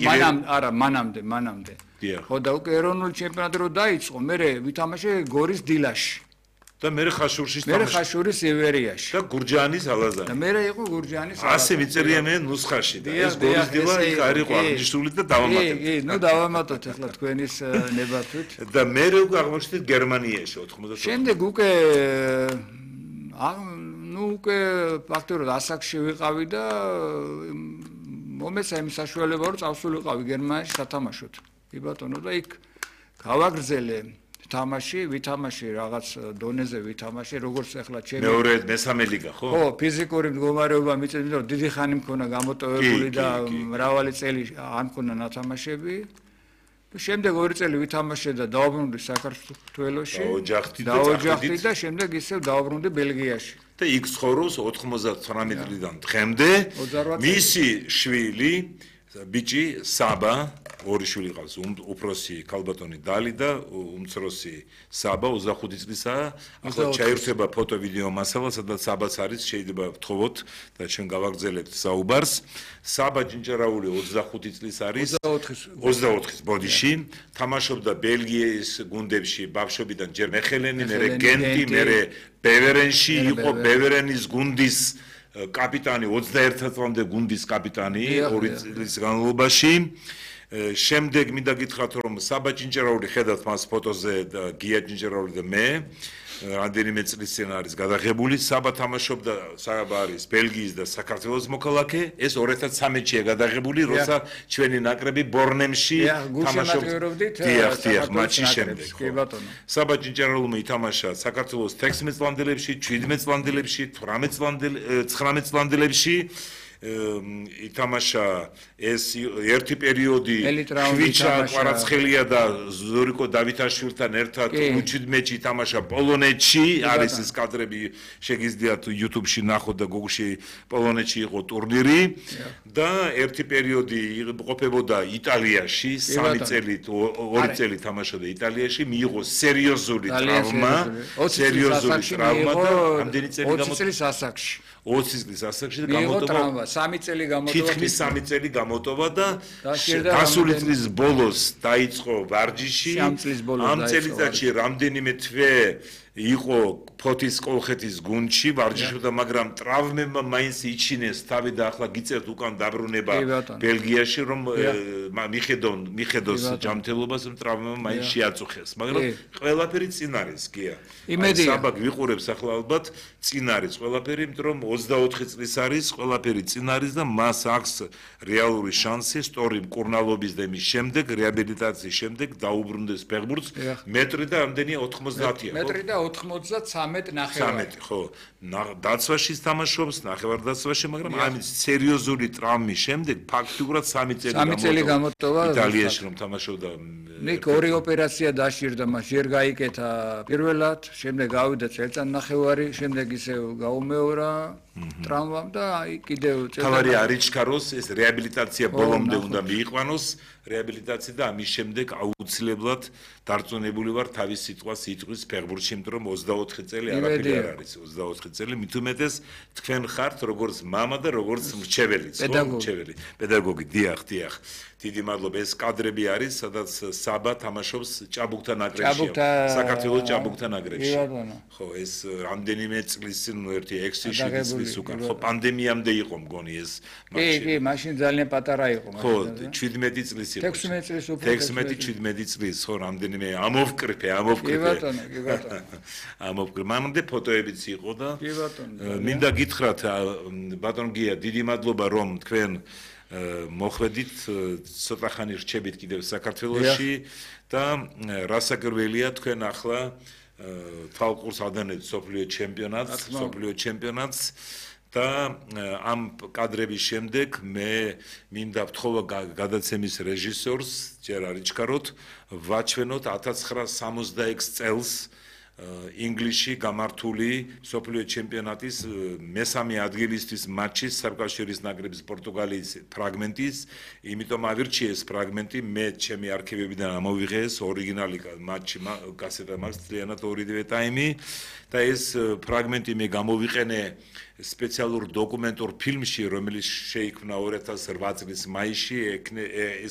მანამდე. ხო და უკვე ეროვნული ჩემპიონატი რო დაიწყო, მე ვითამაშე გორის დილაში. და მე ხაშურში მე ხაშურის ივერიაში. და გურჯაანის ალაზანი. და მე იყო გურჯაანის ალაზანი. ასე მიწერია მე ნუსხაში და ეს გორის დილა იქ არ იყო აღნიშნული და დავამატეთ. კი, ნუ დავამატოთ ახლა თქვენის ნებართვით. და მე უკვე აღმოჩნდით გერმანიაში 84. შემდეგ უკვე უკვე ფაქტობრივად ასაკში ვიყავი და მომეცა იმ საშუალება რომ წავსულიყავი გერმანიაში სათამაშოდ. კი ბატონო და იქ გავაგრძელე ვითამაში რაღაც დონეზე ვითამაში როგორც ახლა ჩემი მეორე მესამე ლიგა ხო? ხო, ფიზიკური მდგომარეობა მიწევდა რომ დიდი ხანი მქონა გამოტოვებული და მრავალი წელი არ მქონა ნათამაშები. და შემდეგ 2 წელი ვითამაშე და დავუბრუნდი საქართველოში. დაოჯახდი და შემდეგ ისევ დავუბრუნდი ბელგიაში. და იქ ცხოვრობს 99 წლიდან დღემდე მისი შვილი ბიჭი საბა ორი შვილი ყავს უფროსი ქალბატონი დალი და უმცროსი საბა 25 წლისაა ახლა ჩაირთვება ფოტო ვიდეო მასალა სადაც საბაც არის შეიძლება ვთხოვოთ და ჩვენ გავაგრძელებთ საუბარს საბა ჯინჯარაული 25 წლის არის 24 ბოდიში თამაშობდა ბელგიის გუნდებში ბავშვობიდან ჯერ მეხელენი მერე გენტი მერე ბევერენში იყო ბევერენის გუნდის კაპიტანი 21 წლამდე გუნდის კაპიტანი 2 წლის განმავლობაში შემდეგ მინდა გითხრათ რომ საბა ჯინჯერაული ხედავთ მას ფოტოზე და გია ჯინჯერაული და მე რამდენიმე წლის წინ არის გადაღებული საბა თამაშობდა საბა არის ბელგიის და საქართველოს მოქალაქე ეს 2013-ია გადაღებული როცა ჩვენი ნაკრები ბორნემში თამაშობდა დიახ მატჩის შემდეგ საბა ჯინჯერაულმა ითამაშა საქართველოს 16 წლამდელებში 17 წლამდელებში 19 წლამდელებში ითამაშა ეს ერთი პერიოდი ხვიჩა ყვარაცხელია და ზურიკო დავითაშვილთან ერთად U17-ში ითამაშა პოლონეთში არის ეს კადრები შეგიძლიათ YouTube-ში ნახოთ და Google-ში პოლონეთში იყო ტურნირი და ერთი პერიოდი ყოფებოდა იტალიაში 3 წელი 2 წელი თამაშობდა იტალიაში მიიღო სერიოზული ტრავმა და ამდენი წელი 20 წლის ასაკში 20 წლის ასაკში და გამოტოვა 3 წელი გამოტოვა თითქმის 3 წელი გამოტოვა და გასული წლის ბოლოს დაიწყო ვარჯიში ამ წელიწადში რამდენიმე თვე იყო ფოთის კოლხეთის გუნდში ვარჯიშობდა მაგრამ ტრავმებმა მაინც იჩინეს თავი და ახლა გიწერთ უკან დაბრუნება ბელგიაში რომ მიხედოს ჯანმრთელობას ტრავმებმა მაინც შეაწუხეს მაგრამ ყველაფერი წინ არის გია საბა გვიყურებს ახლა ალბათ წინ არის ყველაფერი იმიტომ რომ 24 წლის არის ყველაფერი წინ არის და მას აქვს რეალური შანსი სწორი მკურნალობის და იმის შემდეგ რეაბილიტაციის შემდეგ დაუბრუნდეს ფეხბურთს მეტრი და ამდენია 90-ია მეტრი და 93 ნახევარი. 13 ხო. დაცვაში თამაშობს, ნახევარდაცვაში, მაგრამ ამის სერიოზული ტრავმის შემდეგ ფაქტიურად 3 წელი გამოტოვა იტალიაში რომ თამაშობდა. ნიკ ორი ოპერაცია დაშირდა, მას ჯერ გაიკეთა პირველად, შემდეგ გავიდა წელწადნახევარი, შემდეგ ისევ გაუმეორა ტრავმამ და კიდევ თავარი არიჩქაროს ეს რეაბილიტაცია ბოლომდე უნდა მიიყვანოს. რეაბილიტაცია და ამის შემდეგ აუცილებლად დარწმუნებული ვარ თავის სიტყვას იტყვის ფეხბურთში, იმიტომ რომ 24 წელი არაფერი არ არის, 24 წელი მით უმეტეს თქვენ ხართ როგორც მამა და როგორც მრჩეველი, პედაგოგი, დიახ. დიდი მადლობა ეს კადრები არის, სადაც საბა თამაშობს ჭაბუკთა ნაკრებში, საქართველოს ჭაბუკთა ნაკრებში. ხო, ეს რამდენიმე წლის წინ, 6-7 წლის უკან, ხო, პანდემიამდე იყო მგონი ეს მატჩი. კი, მაშინ ძალიან პატარა იყო მაშინ. ხო, 17 წლის იყო. 16 წლის უფრო 16-17 წლის, ხო, რამდენიმე ამოვკრიფე. კი ბატონო. ამოვკრიფე. მანამდე ფოტოებიც იყო და მინდა გითხრათ ბატონ გია, დიდი მადლობა რომ თქვენ მოხვედით ცოტა ხანი რჩებით კიდევ საქართველოში და რასაკვირველია თქვენ ახლა თვალყურს ადანეთ სოფლიო ჩემპიონატს და ამ კადრების შემდეგ მე მინდა ვთხოვა გადაცემის რეჟისორს ჯერ არიჩქაროთ ვაჩვენოთ 1966 წელს ინგლისში გამართული სოფლიო ჩემპიონატის მესამე ადგილისთვის მატჩის საკავშირის ნაკრების პორტუგალიის ფრაგმენტის, იმიტომ ავირჩიე ეს ფრაგმენტი, მე ჩემი არქივებიდან ამოვიღე ეს ორიგინალი მატჩი კასეტა მაქვს ძალიანად ორივე ტაიმი და ეს ფრაგმენტი მე გამოვიყენე სპეციალურ დოკუმენტურ ფილმში, რომელიც შეიქმნა 2008 წლის მაისში,